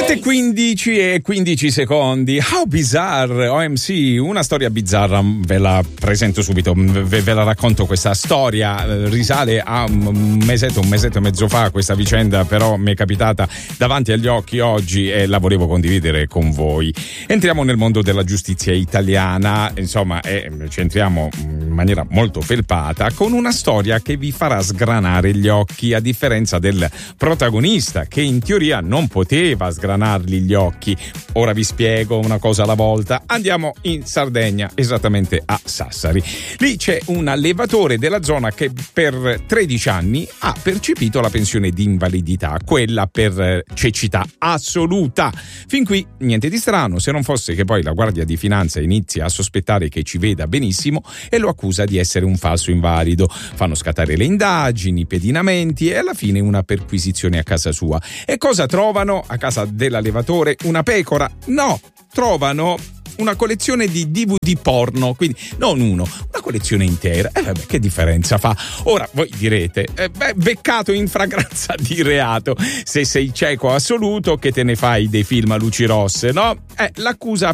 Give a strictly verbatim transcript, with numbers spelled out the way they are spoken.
sette e quindici e quindici secondi. How Bizarre, O M C, una storia bizzarra, ve la presento subito, ve, ve la racconto. Questa storia risale a un mesetto, un mesetto e mezzo fa. Questa vicenda però mi è capitata davanti agli occhi oggi e la volevo condividere con voi. Entriamo nel mondo della giustizia italiana, insomma, e ci entriamo in maniera molto felpata con una storia che vi farà sgranare gli occhi, a differenza del protagonista che in teoria non poteva sgranargli gli occhi. Ora vi spiego una cosa alla volta. Andiamo in Sardegna, esattamente a Sassari. Lì c'è un allevatore della zona che per tredici anni ha percepito la pensione di invalidità, quella per cecità assoluta. Fin qui niente di strano, se non fosse che poi la Guardia di Finanza inizia a sospettare che ci veda benissimo e lo accusa di essere un falso invalido. Fanno scattare le indagini, i pedinamenti e alla fine una perquisizione a casa sua. E cosa trovano a casa dell'allevatore? Una pecora? No, trovano una collezione di D V D porno, quindi non uno, una collezione intera. E eh vabbè, che differenza fa? Ora voi direte, eh, beh, beccato in fragranza di reato. Se sei cieco assoluto, che te ne fai dei film a luci rosse, no? Eh, l'accusa